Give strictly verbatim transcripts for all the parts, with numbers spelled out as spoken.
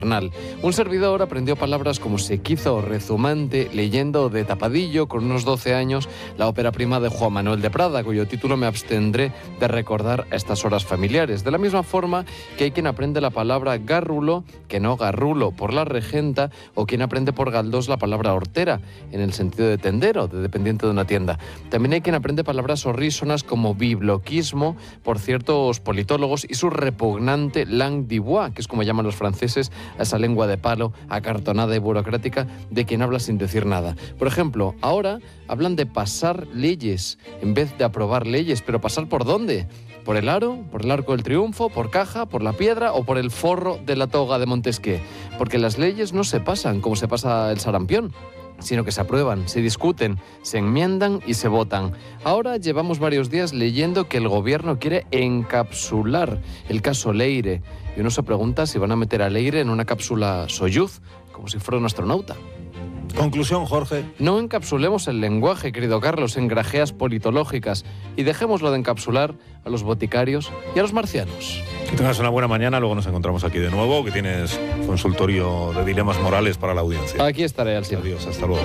Un servidor aprendió palabras como sequizo o rezumante leyendo de tapadillo con unos doce años la ópera prima de Juan Manuel de Prada, cuyo título me abstendré de recordar a estas horas familiares. De la misma forma que hay quien aprende la palabra gárrulo, que no garrulo, por la regenta, o quien aprende por galdós la palabra hortera, en el sentido de tendero, de dependiente de una tienda. También hay quien aprende palabras horrísonas como bibloquismo por ciertos politólogos y su repugnante langue de bois, que es como llaman los franceses a esa lengua de palo, acartonada y burocrática de quien habla sin decir nada. Por ejemplo, ahora hablan de pasar leyes en vez de aprobar leyes, pero ¿pasar por dónde? ¿Por el aro? ¿Por el Arco del Triunfo? ¿Por Caja? ¿Por la Piedra? ¿O por el forro de la toga de Montesquieu? Porque las leyes no se pasan como se pasa el sarampión, sino que se aprueban, se discuten, se enmiendan y se votan. Ahora llevamos varios días leyendo que el gobierno quiere encapsular el caso Leire, y uno se pregunta si van a meter a Leire en una cápsula Soyuz, como si fuera un astronauta. Conclusión, Jorge. No encapsulemos el lenguaje, querido Carlos, en grajeas politológicas, y dejémoslo de encapsular a los boticarios y a los marcianos. Que tengas una buena mañana, luego nos encontramos aquí de nuevo, que tienes consultorio de dilemas morales para la audiencia. Aquí estaré, Alcina. Adiós, hasta luego.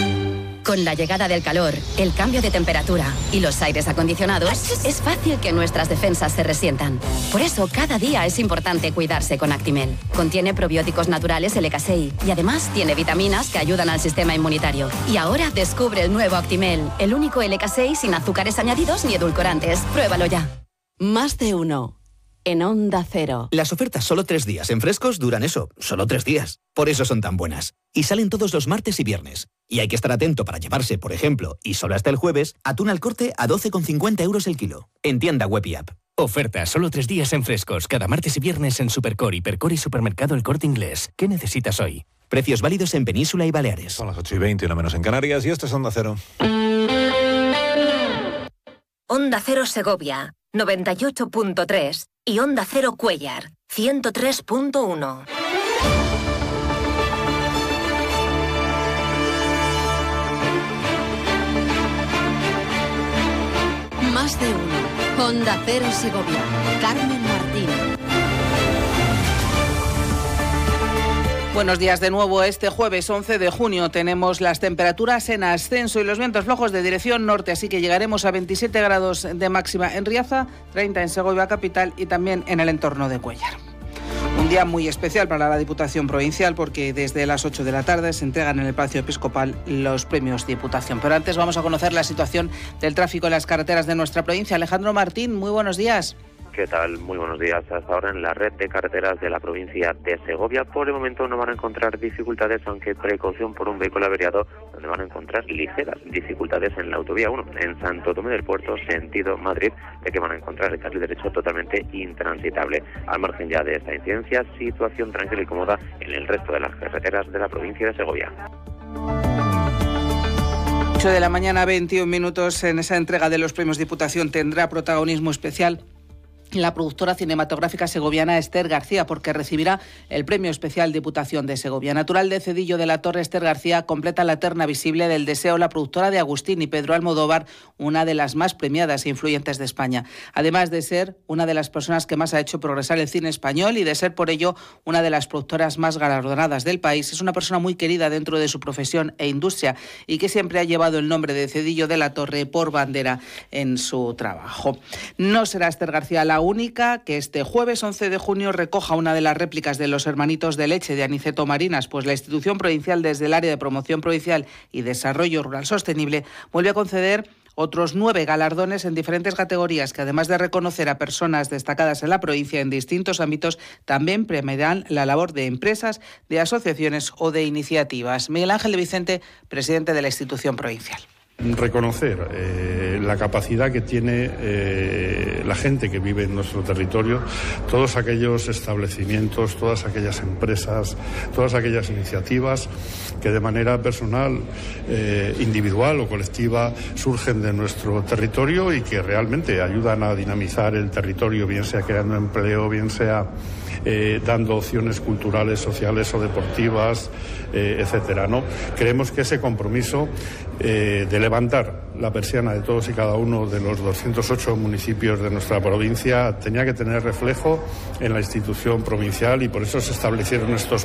Con la llegada del calor, el cambio de temperatura y los aires acondicionados, es fácil que nuestras defensas se resientan. Por eso, cada día es importante cuidarse con Actimel. Contiene probióticos naturales L K seis y además tiene vitaminas que ayudan al sistema inmunitario. Y ahora descubre el nuevo Actimel, el único L K seis sin azúcares añadidos ni edulcorantes. Pruébalo ya. Más de uno. En Onda Cero. Las ofertas solo tres días en Frescos duran eso, solo tres días. Por eso son tan buenas. Y salen todos los martes y viernes. Y hay que estar atento para llevarse, por ejemplo, y solo hasta el jueves, atún al corte a doce con cincuenta euros el kilo. En tienda web y app. Ofertas solo tres días en Frescos, cada martes y viernes en Supercore, Hipercore y Supermercado El Corte Inglés. ¿Qué necesitas hoy? Precios válidos en Península y Baleares. Son las ocho y veinte, una menos en Canarias, y esto es Onda Cero. Onda Cero Segovia, noventa y ocho punto tres. Y Onda Cero Cuéllar, ciento tres punto uno. Más de uno. Onda Cero Segovia. Carmen Martín. Buenos días de nuevo. Este jueves once de junio tenemos las temperaturas en ascenso y los vientos flojos de dirección norte, así que llegaremos a veintisiete grados de máxima en Riaza, treinta en Segovia capital y también en el entorno de Cuéllar. Un día muy especial para la Diputación Provincial porque desde las ocho de la tarde se entregan en el Palacio Episcopal los premios Diputación. Pero antes vamos a conocer la situación del tráfico en las carreteras de nuestra provincia. Alejandro Martín, muy buenos días. ¿Qué tal? Muy buenos días. Hasta ahora en la red de carreteras de la provincia de Segovia, por el momento no van a encontrar dificultades, aunque precaución por un vehículo averiado, donde van a encontrar ligeras dificultades en la autovía uno, en Santo Tomé del Puerto, sentido Madrid, de que van a encontrar el carril derecho totalmente intransitable. Al margen ya de esta incidencia, situación tranquila y cómoda en el resto de las carreteras de la provincia de Segovia. ocho de la mañana, veintiún minutos. En esa entrega de los premios Diputación tendrá protagonismo especial la productora cinematográfica segoviana Esther García, porque recibirá el Premio Especial Diputación de Segovia. Natural de Cedillo de la Torre, Esther García completa la terna visible del Deseo, la productora de Agustín y Pedro Almodóvar, una de las más premiadas e influyentes de España. Además de ser una de las personas que más ha hecho progresar el cine español y de ser por ello una de las productoras más galardonadas del país, es una persona muy querida dentro de su profesión e industria y que siempre ha llevado el nombre de Cedillo de la Torre por bandera en su trabajo. No será Esther García la única que este jueves once de junio recoja una de las réplicas de los Hermanitos de Leche de Aniceto Marinas, pues la institución provincial, desde el área de promoción provincial y desarrollo rural sostenible, vuelve a conceder otros nueve galardones en diferentes categorías que, además de reconocer a personas destacadas en la provincia en distintos ámbitos, también premiarán la labor de empresas, de asociaciones o de iniciativas. Miguel Ángel de Vicente, presidente de la institución provincial. Reconocer eh, la capacidad que tiene eh, la gente que vive en nuestro territorio, todos aquellos establecimientos, todas aquellas empresas, todas aquellas iniciativas que de manera personal, eh, individual o colectiva surgen de nuestro territorio y que realmente ayudan a dinamizar el territorio, bien sea creando empleo, bien sea Eh, dando opciones culturales, sociales o deportivas, eh, etcétera, ¿no? Creemos que ese compromiso eh, de levantar la persiana de todos y cada uno de los doscientos ocho municipios de nuestra provincia tenía que tener reflejo en la institución provincial y por eso se establecieron estos